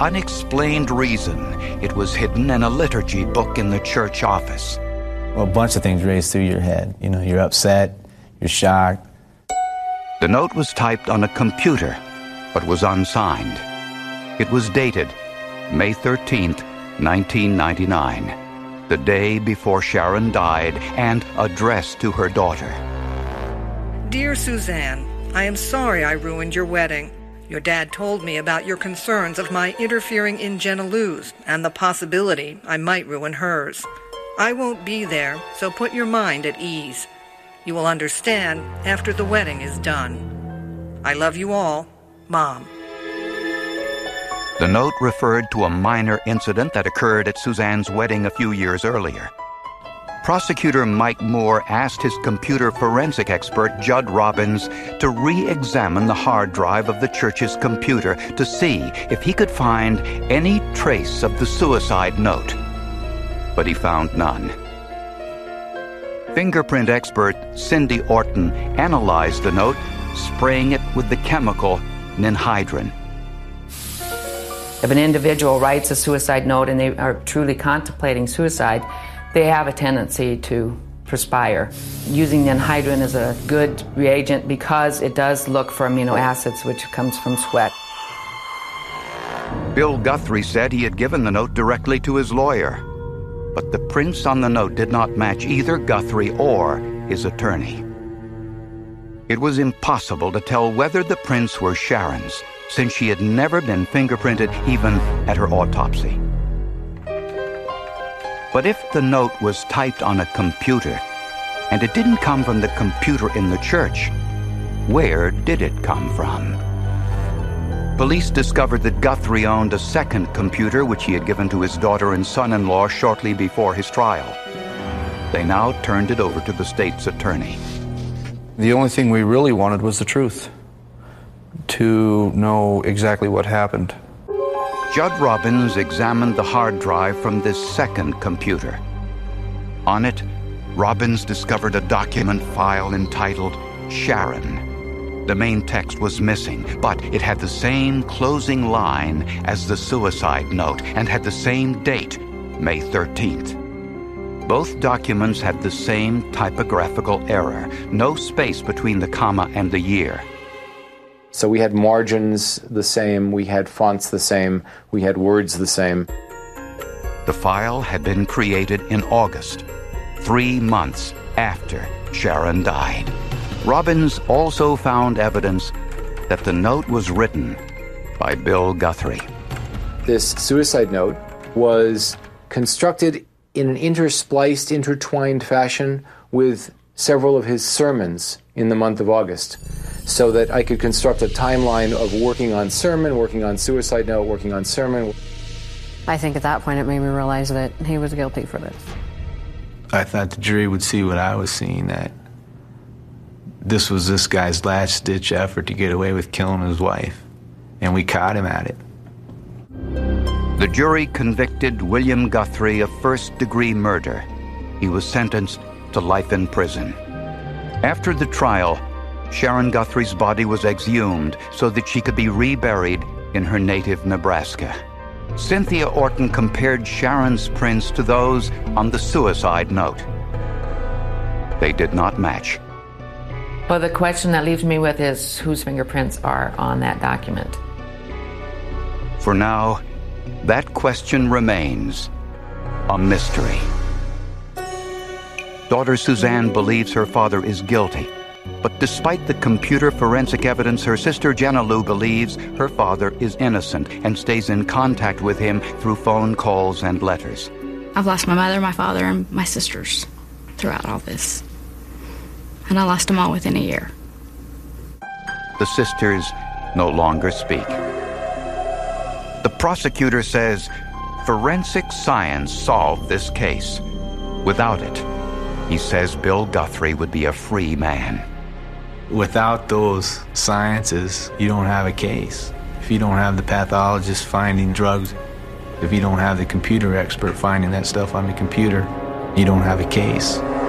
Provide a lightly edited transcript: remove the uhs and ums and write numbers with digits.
unexplained reason, it was hidden in a liturgy book in the church office. Well, a bunch of things race through your head. You know, you're upset, you're shocked. The note was typed on a computer, but was unsigned. It was dated May 13th, 1999, the day before Sharon died, and addressed to her daughter. Dear Suzanne, I am sorry I ruined your wedding. Your dad told me about your concerns of my interfering in Jenna Lou's and the possibility I might ruin hers. I won't be there, so put your mind at ease. You will understand after the wedding is done. I love you all, Mom. The note referred to a minor incident that occurred at Suzanne's wedding a few years earlier. Prosecutor Mike Moore asked his computer forensic expert, Judd Robbins, to re-examine the hard drive of the church's computer to see if he could find any trace of the suicide note. But he found none. Fingerprint expert Cindy Orton analyzed the note, spraying it with the chemical ninhydrin. If an individual writes a suicide note and they are truly contemplating suicide, they have a tendency to perspire. Using ninhydrin is a good reagent because it does look for amino acids, which comes from sweat. Bill Guthrie said he had given the note directly to his lawyer, but the prints on the note did not match either Guthrie or his attorney. It was impossible to tell whether the prints were Sharon's, since she had never been fingerprinted even at her autopsy. But if the note was typed on a computer, and it didn't come from the computer in the church, where did it come from? Police discovered that Guthrie owned a second computer which he had given to his daughter and son-in-law shortly before his trial. They now turned it over to the state's attorney. The only thing we really wanted was the truth, to know exactly what happened. Judd Robbins examined the hard drive from this second computer. On it, Robbins discovered a document file entitled Sharon. The main text was missing, but it had the same closing line as the suicide note and had the same date, May 13th. Both documents had the same typographical error, no space between the comma and the year. So we had margins the same, we had fonts the same, we had words the same. The file had been created in August, 3 months after Sharon died. Robbins also found evidence that the note was written by Bill Guthrie. This suicide note was constructed in an intertwined fashion with several of his sermons in the month of August, so that I could construct a timeline of working on sermon, working on suicide note, working on sermon. I think at that point it made me realize that he was guilty for this. I thought the jury would see what I was seeing, that this was this guy's last-ditch effort to get away with killing his wife, and we caught him at it. The jury convicted William Guthrie of first-degree murder. He was sentenced to life in prison. After the trial, Sharon Guthrie's body was exhumed so that she could be reburied in her native Nebraska. Cynthia Orton compared Sharon's prints to those on the suicide note. They did not match. Well, the question that leaves me with is whose fingerprints are on that document? For now, that question remains a mystery. Daughter Suzanne believes her father is guilty, but despite the computer forensic evidence, her sister Jenna Lou believes her father is innocent and stays in contact with him through phone calls and letters. I've lost my mother, my father, and my sisters throughout all this. And I lost them all within a year. The sisters no longer speak. The prosecutor says forensic science solved this case. Without it, he says Bill Guthrie would be a free man. Without those sciences, you don't have a case. If you don't have the pathologist finding drugs, if you don't have the computer expert finding that stuff on the computer, you don't have a case.